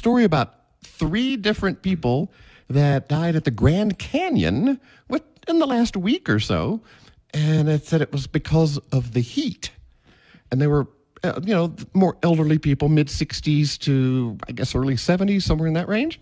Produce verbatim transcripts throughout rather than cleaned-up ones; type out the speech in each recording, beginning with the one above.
story about three different people that died at the Grand Canyon within the last week or so, and it said it was because of the heat. And they were, uh, you know, more elderly people, mid-sixties to, I guess, early seventies, somewhere in that range.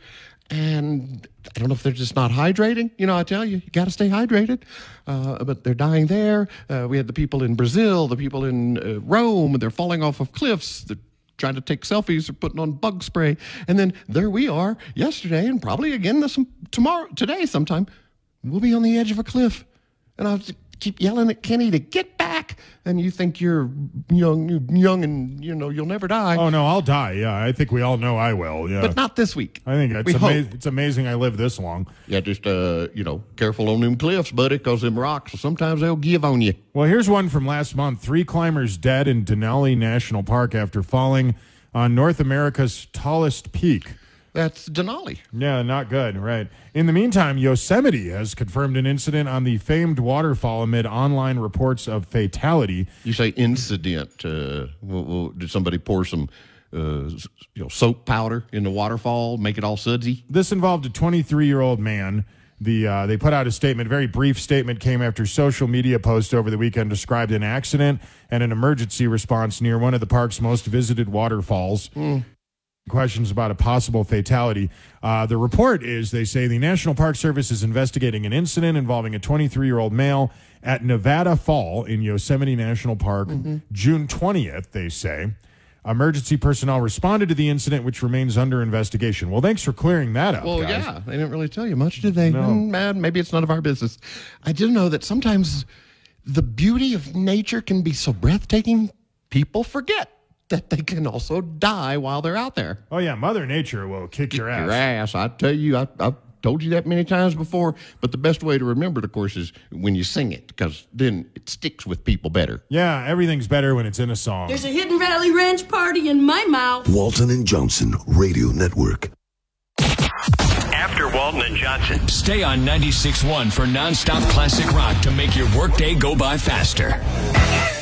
And I don't know if they're just not hydrating. You know, I tell you, you got to stay hydrated. Uh, but they're dying there. Uh, we had the people in Brazil, the people in uh, Rome, they're falling off of cliffs. They're trying to take selfies or putting on bug spray. And then there we are yesterday and probably again this tomorrow, today sometime. We'll be on the edge of a cliff. And I'll keep yelling at Kenny to get back. And you think you're young, young and, you know, you'll never die. Oh, no, I'll die. Yeah, I think we all know I will. Yeah, but not this week. I think it's, ama- it's amazing I live this long. Yeah, just, uh, you know, careful on them cliffs, buddy, because them rocks, sometimes they'll give on you. Well, here's one from last month. Three climbers dead in Denali National Park after falling on North America's tallest peak. That's Denali. Yeah, not good, right. In the meantime, Yosemite has confirmed an incident on the famed waterfall amid online reports of fatality. You say incident. Uh, well, well, did somebody pour some uh, you know, soap powder in the waterfall, make it all sudsy? This involved a twenty-three-year-old man. The uh, They put out a statement. A very brief statement came after social media posts over the weekend described an accident and an emergency response near one of the park's most visited waterfalls. Mm. Questions about a possible fatality. Uh, the report is, they say, the National Park Service is investigating an incident involving a twenty-three-year-old male at Nevada Fall in Yosemite National Park, mm-hmm. June twentieth, they say. Emergency personnel responded to the incident, which remains under investigation. Well, thanks for clearing that up, Well, guys. yeah, they didn't really tell you much, did they? No. Mm, man, maybe it's none of our business. I do know that sometimes the beauty of nature can be so breathtaking, people forget that they can also die while they're out there. Oh, yeah, Mother Nature will kick your ass. Your ass. I tell you, I, I've told you that many times before, but the best way to remember it, of course, is when you sing it, because then it sticks with people better. Yeah, everything's better when it's in a song. There's a Hidden Valley Ranch party in my mouth. Walton and Johnson Radio Network. After Walton and Johnson. Stay on ninety-six point one for nonstop classic rock to make your workday go by faster.